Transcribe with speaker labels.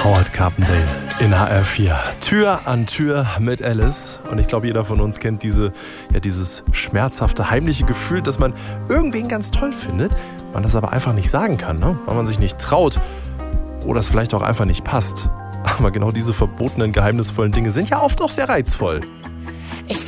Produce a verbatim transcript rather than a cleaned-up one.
Speaker 1: Howard Carpendale in H R vier. Tür an Tür mit Alice. Und ich glaube, jeder von uns kennt diese, ja, dieses schmerzhafte, heimliche Gefühl, dass man irgendwen ganz toll findet, man das aber einfach nicht sagen kann, ne? Weil man sich nicht traut oder es vielleicht auch einfach nicht passt. Aber genau diese verbotenen, geheimnisvollen Dinge sind ja oft auch sehr reizvoll.